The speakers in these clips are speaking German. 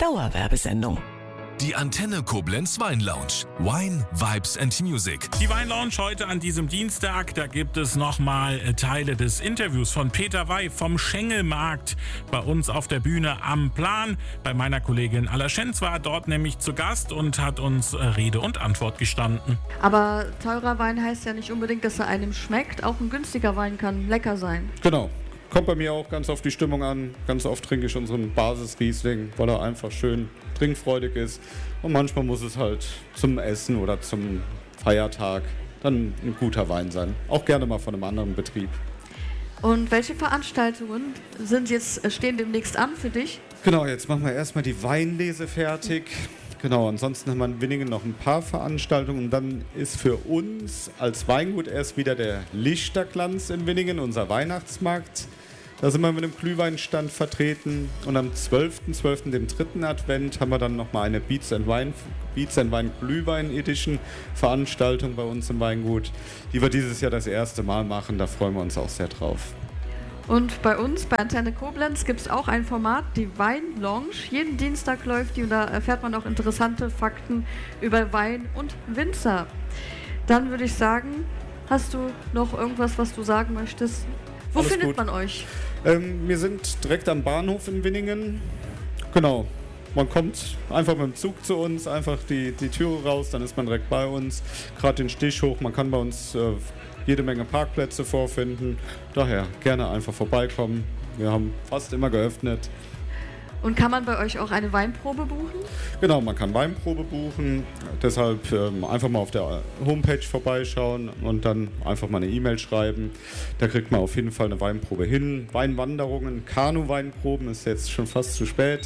Dauerwerbesendung. Die Antenne Koblenz Wein Lounge. Wine, Vibes and Music. Die Wein Lounge heute an diesem Dienstag. Da gibt es nochmal Teile des Interviews von Peter Wey vom Schengelmarkt bei uns auf der Bühne am Plan. Bei meiner Kollegin Alla Schenz war dort nämlich zu Gast und hat uns Rede und Antwort gestanden. Aber teurer Wein heißt ja nicht unbedingt, dass er einem schmeckt. Auch ein günstiger Wein kann lecker sein. Genau. Kommt bei mir auch ganz auf die Stimmung an. Ganz oft trinke ich unseren Basis-Riesling, weil er einfach schön trinkfreudig ist. Und manchmal muss es halt zum Essen oder zum Feiertag dann ein guter Wein sein. Auch gerne mal von einem anderen Betrieb. Und welche Veranstaltungen stehen demnächst an für dich? Genau, jetzt machen wir erstmal die Weinlese fertig. Genau, ansonsten haben wir in Winningen noch ein paar Veranstaltungen. Und dann ist für uns als Weingut erst wieder der Lichterglanz in Winningen, unser Weihnachtsmarkt. Da sind wir mit einem Glühweinstand vertreten. Und am 12.12., dem 3. Advent, haben wir dann nochmal eine Beats and Wine Glühwein Edition Veranstaltung bei uns im Weingut, die wir dieses Jahr das erste Mal machen. Da freuen wir uns auch sehr drauf. Und bei uns, bei Antenne Koblenz, gibt es auch ein Format, die Wein Lounge. Jeden Dienstag läuft die und da erfährt man auch interessante Fakten über Wein und Winzer. Dann würde ich sagen, hast du noch irgendwas, was du sagen möchtest? Wo Alles findet gut. man euch? Wir sind direkt am Bahnhof in Winningen. Genau. Man kommt einfach mit dem Zug zu uns, einfach die Türe raus, dann ist man direkt bei uns. Gerade den Stich hoch, man kann bei uns jede Menge Parkplätze vorfinden. Daher gerne einfach vorbeikommen. Wir haben fast immer geöffnet. Und kann man bei euch auch eine Weinprobe buchen? Genau, man kann Weinprobe buchen. Deshalb einfach mal auf der Homepage vorbeischauen und dann einfach mal eine E-Mail schreiben. Da kriegt man auf jeden Fall eine Weinprobe hin. Weinwanderungen, Kanu-Weinproben ist jetzt schon fast zu spät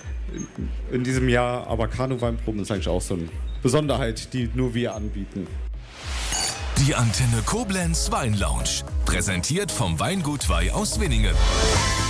in diesem Jahr. Aber Kanu-Weinproben ist eigentlich auch so eine Besonderheit, die nur wir anbieten. Die Antenne Koblenz Wein Lounge. Präsentiert vom Weingut Wey aus Winningen.